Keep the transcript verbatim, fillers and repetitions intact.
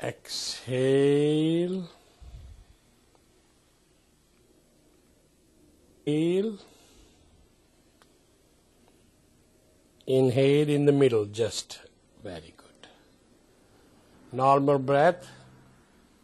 exhale, inhale, inhale in the middle, just very good. Normal breath.